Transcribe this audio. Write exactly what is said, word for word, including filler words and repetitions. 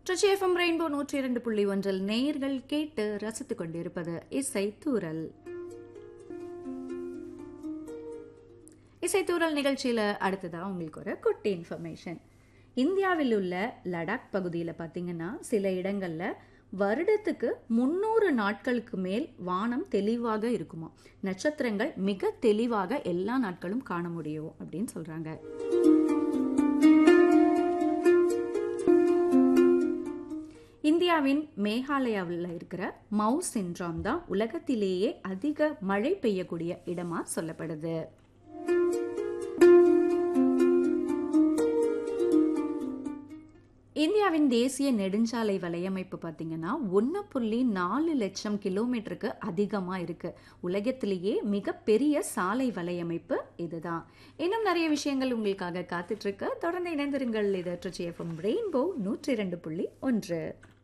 Trichy FM rainbow நூற்றி இரண்டு புள்ளி ஒன்றில் நேயர்கள் கேட்டு ரசித்துக் கொண்டிருப்பது இசை தூரல். இசை தூரல் நிகழ்ச்சியில அடுத்ததா உங்களுக்கு ஒரு குட்டி இன்ஃபர்மேஷன். இந்தியாவில் உள்ள லடாக் பகுதியில் பார்த்தீங்கன்னா சில இடங்கள்ல வருடத்துக்கு முன்னூறு நாட்களுக்கு மேல் வானம் தெளிவாக இருக்குமா, நட்சத்திரங்கள் மிக தெளிவாக எல்லா நாட்களும் காண முடியும் அப்படின்னு சொல்றாங்க. இந்தியாவின் மேகாலயாவில் இருக்கிற மவு சின்ட்ராம் தான் உலகத்திலேயே அதிக மழை பெய்யக்கூடிய இடமா சொல்லப்படுது. இந்தியாவின் தேசிய நெடுஞ்சாலை வலையமைப்பு பார்த்தீங்கன்னா ஒன்று புள்ளி நாலு லட்சம் கிலோமீட்டருக்கு அதிகமாக இருக்கு. உலகத்திலேயே மிகப்பெரிய சாலை வலையமைப்பு இதுதான். இன்னும் நிறைய விஷயங்கள் உங்களுக்காக காத்துட்டு இருக்கு. தொடர்ந்து இணைந்திருங்கள். இது ட்ரிச்சி எஃப்எம் ரெயின்போ நூற்றி இரண்டு புள்ளி ஒன்று.